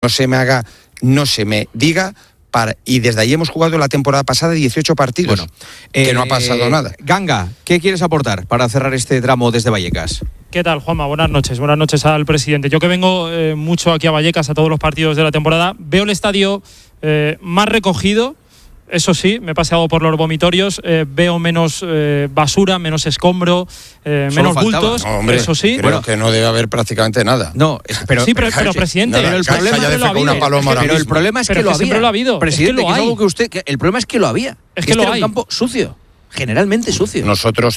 no se me diga. Y desde ahí hemos jugado la temporada pasada 18 partidos. Bueno, que no ha pasado nada. Ganga, ¿qué quieres aportar para cerrar este tramo desde Vallecas? ¿Qué tal, Juanma? Buenas noches al presidente. Yo que vengo mucho aquí a Vallecas a todos los partidos de la temporada, veo el estadio más recogido. Eso sí, me he paseado por los vomitorios, veo menos basura, menos escombro, menos bultos. No, hombre, eso sí. Creo que no debe haber prácticamente nada. No, pero presidente, nada, el problema es que lo ha habido. Pero el problema es que lo había. Siempre lo ha habido. Presidente, es que lo hay. El problema es que lo había. Es que lo era hay. un campo sucio. Generalmente sucio. Nosotros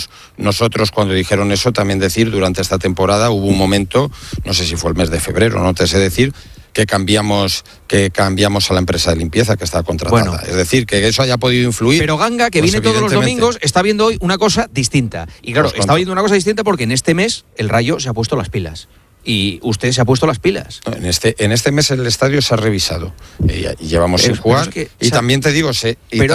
cuando dijeron eso, también decir, durante esta temporada hubo un momento, no sé si fue el mes de febrero, no te sé decir, que cambiamos a la empresa de limpieza que estaba contratada. Bueno. Es decir, que eso haya podido influir. Pero Ganga, que pues viene todos los domingos, está viendo hoy una cosa distinta. Y claro, Pues está viendo una cosa distinta porque en este mes el Rayo se ha puesto las pilas. Y usted se ha puesto las pilas. En este mes el estadio se ha revisado. Y llevamos sin jugar. También te digo, desde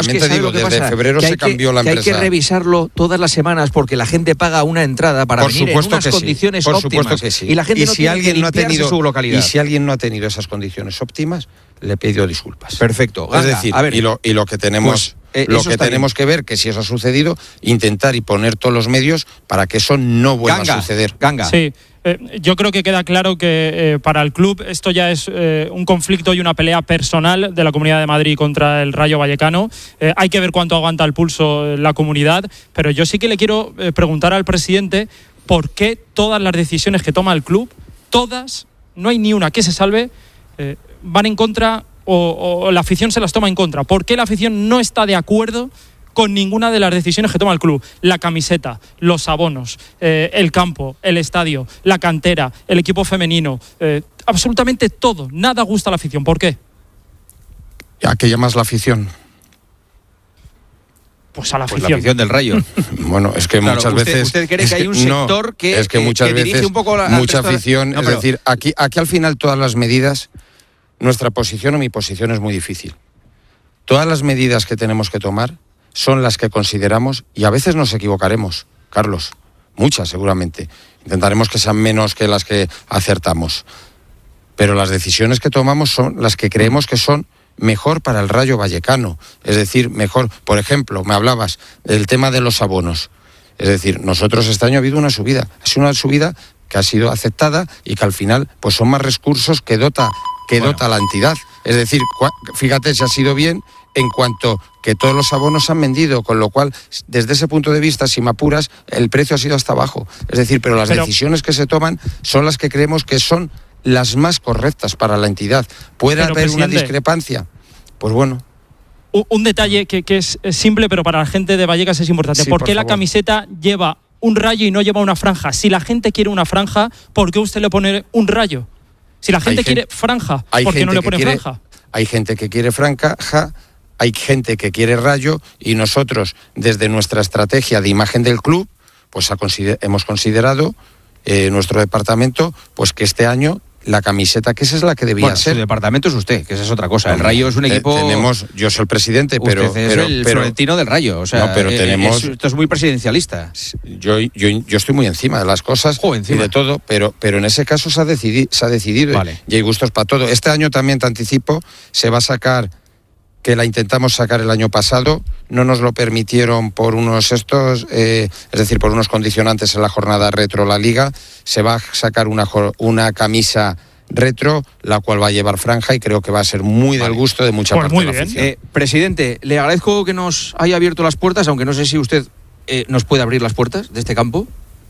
febrero se cambió la empresa. Hay que revisarlo todas las semanas porque la gente paga una entrada para venir en unas condiciones óptimas. Por supuesto que sí. Y la gente no tiene que limpiarse su localidad. Y si alguien no ha tenido esas condiciones óptimas, le pido disculpas. Perfecto. Ganga, es decir, a ver, y lo que tenemos... Pues, lo que tenemos que ver, que si eso ha sucedido, intentar y poner todos los medios para que eso no vuelva a suceder. Ganga. Sí, yo creo que queda claro que para el club esto ya es un conflicto y una pelea personal de la Comunidad de Madrid contra el Rayo Vallecano. Hay que ver cuánto aguanta el pulso la comunidad, pero yo sí que le quiero preguntar al presidente por qué todas las decisiones que toma el club, todas, no hay ni una que se salve, van en contra o la afición se las toma en contra. ¿Por qué la afición no está de acuerdo con ninguna de las decisiones que toma el club? La camiseta, los abonos, el campo, el estadio, la cantera, el equipo femenino, absolutamente todo. Nada gusta a la afición. ¿Por qué? ¿A qué llamas la afición? Pues a la afición. Pues la afición del Rayo. Bueno, es que claro, muchas veces... ¿Usted cree que hay un sector que es que muchas veces dirige un poco mucha afición... No, es decir, aquí al final todas las medidas... Nuestra posición o mi posición es muy difícil. Todas las medidas que tenemos que tomar son las que consideramos, y a veces nos equivocaremos, Carlos, muchas seguramente. Intentaremos que sean menos que las que acertamos. Pero las decisiones que tomamos son las que creemos que son mejor para el Rayo Vallecano. Es decir, mejor, por ejemplo, me hablabas del tema de los abonos. Es decir, nosotros este año ha habido una subida. Ha sido una subida que ha sido aceptada y que al final pues son más recursos que dota la entidad. Es decir, fíjate si ha sido bien en cuanto que todos los abonos se han vendido, con lo cual, desde ese punto de vista, si me apuras, el precio ha sido hasta abajo. Es decir, pero las decisiones que se toman son las que creemos que son las más correctas para la entidad. ¿Puede haber una discrepancia? Pues bueno. Un detalle que es simple, pero para la gente de Vallecas es importante. Sí, ¿Por qué por la favor. camiseta lleva un rayo y no lleva una franja? Si la gente quiere una franja, ¿por qué usted le pone un rayo? Si la gente quiere franja, ¿por qué no le pone franja? Hay gente que quiere franja, hay gente que quiere rayo, y nosotros, desde nuestra estrategia de imagen del club, pues hemos considerado nuestro departamento, pues que este año la camiseta, que esa es la que debía ser. Su departamento es usted, que esa es otra cosa. El Rayo es un equipo... yo soy el presidente, pero... Usted es el Florentino del Rayo, o sea, no, pero esto es muy presidencialista. Yo estoy muy encima de las cosas y de todo, pero en ese caso se ha decidido Vale. Y hay gustos para todo. Este año también, te anticipo, se va a sacar, que la intentamos sacar el año pasado, no nos lo permitieron por unos es decir, por unos condicionantes en la jornada retro la Liga. Se va a sacar una camisa retro, la cual va a llevar franja, y creo que va a ser muy del gusto de mucha parte de la afición. Presidente, le agradezco que nos haya abierto las puertas, aunque no sé si usted nos puede abrir las puertas de este campo.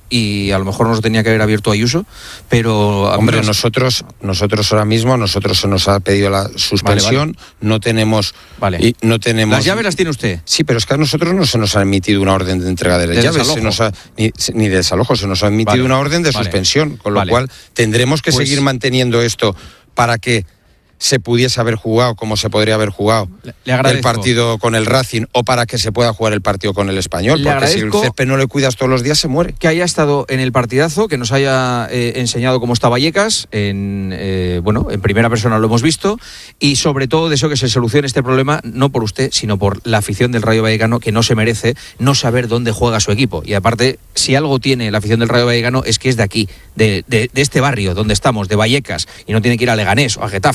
Y a lo mejor nos lo tenía que haber abierto Ayuso, pero... Hombre, nosotros ahora mismo, se nos ha pedido la suspensión, no tenemos... Vale. No tenemos... ¿Las llaves las tiene usted? Sí, pero es que a nosotros no se nos ha emitido una orden de entrega de las llaves, ni de desalojo, se nos ha emitido una orden de suspensión, con lo cual tendremos que seguir manteniendo esto para que se pudiese haber jugado como se podría haber jugado el partido con el Racing, o para que se pueda jugar el partido con el Español, porque si el césped no le cuidas todos los días se muere. Que haya estado en el partidazo, que nos haya enseñado cómo está Vallecas, en primera persona lo hemos visto, y sobre todo deseo que se solucione este problema, no por usted, sino por la afición del Rayo Vallecano, que no se merece no saber dónde juega su equipo. Y aparte, si algo tiene la afición del Rayo Vallecano es que es de aquí, de este barrio donde estamos, de Vallecas, y no tiene que ir a Leganés o a Getafe